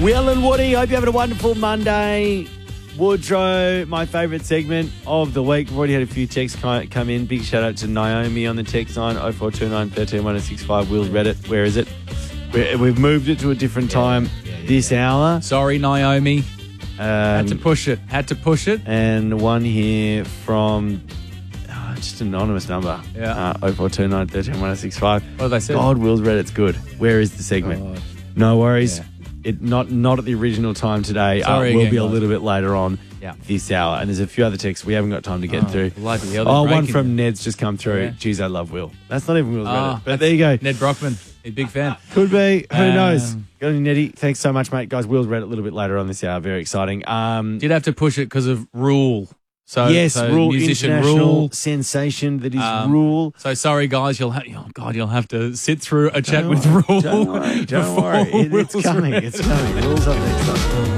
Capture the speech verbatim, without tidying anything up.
Will and Woody, hope you're having a wonderful Monday. Woodrow, my favourite segment of the week. We've already had a few texts come in. Big shout out to Naomi on the text line, oh four two nine, one three, one oh six five. Will's read it. Where is it? We've moved it to a different time yeah, yeah, yeah, this yeah. hour. Sorry, Naomi. Um, Had to push it. Had to push it. And one here from oh, just an anonymous number. Yeah. Uh, oh four two nine, one three, one oh six five. What did they say? God, Will's read it's good. Where is the segment? God. No worries. Yeah. It not not at the original time today. Sorry uh, we'll again, be a guys. little bit later on Yeah. this hour. And there's a few other texts we haven't got time to get Oh, through. bloody hell, Oh, they're one breaking from it. Ned's just come through. Yeah. Geez, I love Will. That's not even Will's read Oh, it. But there you go. Ned Brockman. A big fan. Could be. Who Um, knows? Got any Neddy? Thanks so much, mate. Guys, Will's read it a little bit later on this hour. Very exciting. Um, Did have to push it because of Rule. So yes, so Rule, musician international Rule. sensation that is Um, Rule. So sorry, guys. You'll have. Oh God, you'll have to sit through a chat Don't with worry, Rule. Don't worry. Don't before worry. It, it's Will's coming. read. It's coming. Rule's up next time.